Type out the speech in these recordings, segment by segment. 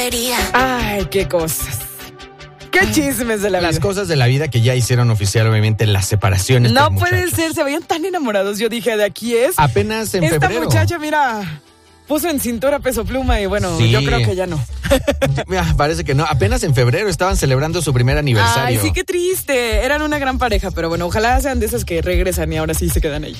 Ay, qué cosas. Qué chismes de la vida. Las cosas de la vida que ya hicieron oficial, obviamente, las separaciones. No puede ser, se veían tan enamorados. Yo dije, de aquí es. Apenas en esta febrero. Esta muchacha, mira, puso en cintura Peso Pluma y bueno, sí. Yo creo que ya no. Parece que no. Apenas en febrero estaban celebrando su primer aniversario. Ay, sí, qué triste. Eran una gran pareja, pero bueno, ojalá sean de esas que regresan y ahora sí se quedan ahí.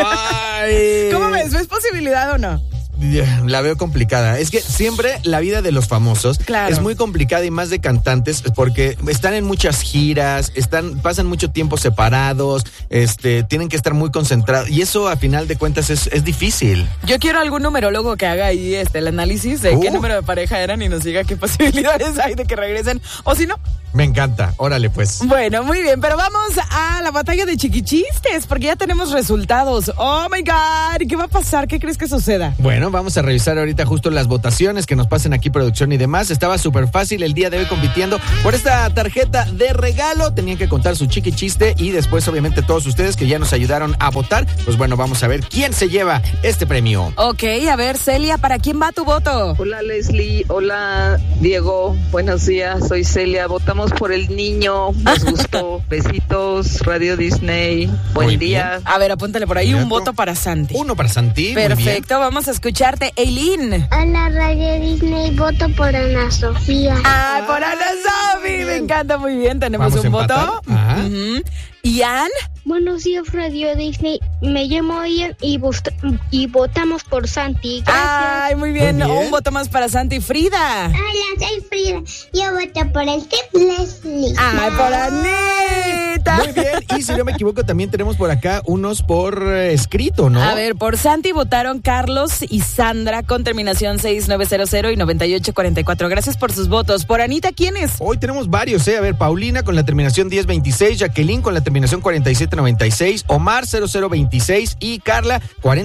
Ay. ¿Cómo ves? ¿Es posibilidad o no? La veo complicada. Es que siempre la vida de los famosos es muy complicada y más de cantantes porque están en muchas giras, pasan mucho tiempo separados, tienen que estar muy concentrados y eso a final de cuentas es difícil. Yo quiero algún numerólogo que haga ahí el análisis de qué número de pareja eran y nos diga qué posibilidades hay de que regresen o si no. Me encanta, órale pues. Bueno, muy bien, pero vamos a la batalla de chiquichistes porque ya tenemos resultados. Oh my God, ¿y qué va a pasar? ¿Qué crees que suceda? Bueno, vamos a revisar ahorita justo las votaciones que nos pasen aquí producción y demás. Estaba súper fácil el día de hoy compitiendo por esta tarjeta de regalo. Tenían que contar su chiquichiste y después obviamente todos ustedes que ya nos ayudaron a votar. Pues bueno, vamos a ver quién se lleva este premio. Ok, a ver Celia, ¿para quién va tu voto? Hola Leslie, hola Diego, buenos días, soy Celia. Votamos por el niño, nos gustó. Besitos, Radio Disney, buen día. A ver, apúntale por ahí un voto para Santi. Uno para Santi. Perfecto, vamos a escucharte. Eileen. Hola Radio Disney, voto por Ana Sofía. ¡Ay, por Ana Sofía! Me encanta, muy bien, tenemos un voto. Ajá. Ian. Buenos días Radio Disney, me llamo Ian y votamos por Santi. Gracias. Ay, muy bien, un voto más para Santi. Frida. Hola, soy Frida, yo voto por el Tip Leslie. Ay, por Anita. Muy bien, y si no me equivoco también tenemos por acá unos por escrito, ¿no? A ver, por Santi votaron Carlos y Sandra con terminación 6900 y 9844. Gracias por sus votos. Por Anita, ¿quiénes? Hoy tenemos varios, A ver, Paulina con la terminación 1026, Jacqueline con la terminación 4796, Omar 0026 y Carla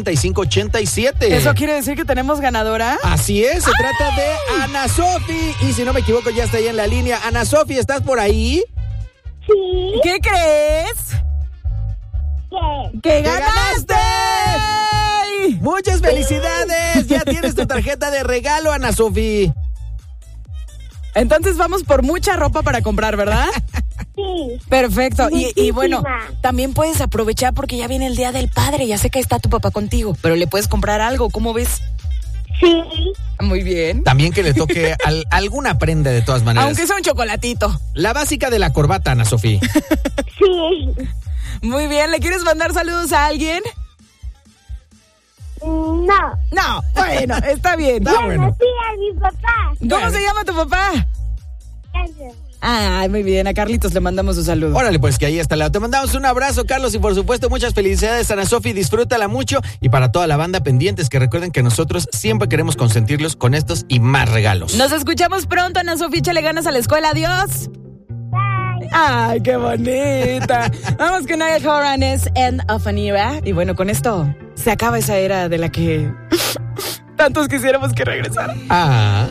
4587. ¿Eso quiere decir que tenemos ganadora? Así es, se trata de Ana Sofi. Y si no me equivoco, ya está ahí en la línea. Ana Sofi, ¿estás por ahí? Sí. ¿Qué crees? ¡Que ganaste! ¡Muchas felicidades! Ya tienes tu tarjeta de regalo, Ana Sofi. Entonces vamos por mucha ropa para comprar, ¿verdad? Sí. Perfecto. Y bueno, también puedes aprovechar porque ya viene el Día del Padre. Ya sé que está tu papá contigo, pero le puedes comprar algo. ¿Cómo ves? Sí. Muy bien. También que le toque alguna prenda de todas maneras. Aunque sea un chocolatito. La básica de la corbata, Ana Sofi. Sí. Muy bien. ¿Le quieres mandar saludos a alguien? No. No. Bueno, está bien. Está bueno. Sí, a mi papá. ¿Cómo se llama tu papá? Gracias. Ay, muy bien. A Carlitos le mandamos un saludo. Órale, pues que ahí está. Te mandamos un abrazo, Carlos, y por supuesto muchas felicidades, Ana Sofi. Disfrútala mucho. Y para toda la banda pendientes, que recuerden que nosotros siempre queremos consentirlos con estos y más regalos. Nos escuchamos pronto, Ana Sofi. Échale ganas a la escuela. Adiós. Bye. Ay, qué bonita. Vamos con Niall Horan, es End of an Era. Y bueno, con esto se acaba esa era de la que tantos quisiéramos que regresara. Ah.